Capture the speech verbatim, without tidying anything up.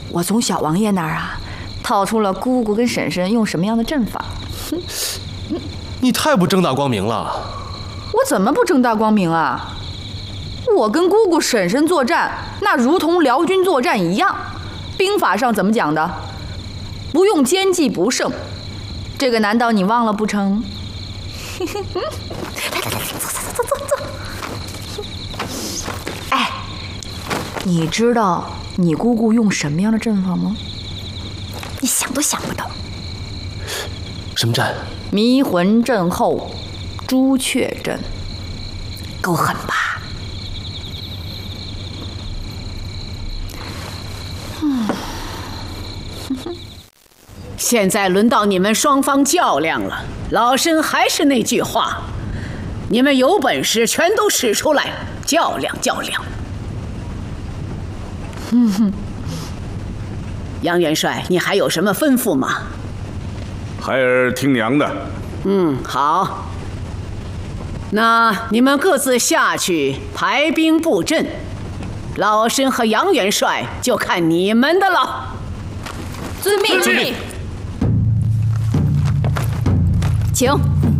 我从小王爷那儿啊，套出了姑姑跟婶婶用什么样的阵法。 你太不正大光明了！ 我怎么不正大光明啊？我跟姑姑婶婶作战，那如同辽军作战一样。兵法上怎么讲的？不用奸计不胜。这个难道你忘了不成？来来来，走走走走走。哎，你知道你姑姑用什么样的阵法吗？你想都想不到。 什么阵？ 迷魂阵后朱雀阵，够狠吧？ 嗯，现在轮到你们双方较量了。老身还是那句话，你们有本事全都使出来，较量较量。嗯哼，杨元帅，你还有什么吩咐吗？ 孩儿听娘的。 嗯，好。那你们各自下去排兵布阵，老身和杨元帅就看你们的了。 遵命， 遵命。 请。